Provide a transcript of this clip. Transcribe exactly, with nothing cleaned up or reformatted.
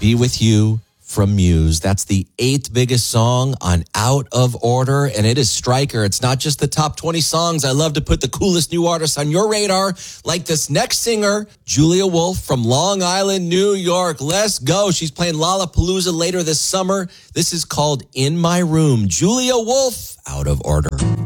Be With You from Muse. That's the eighth biggest song on Out of Order, and it is Striker. It's not just the top twenty songs. I love to put the coolest new artists on your radar, like this next singer, Julia Wolf from Long Island, New York. Let's go. She's playing Lollapalooza later this summer. This is called In My Room. Julia Wolf, Out of Order.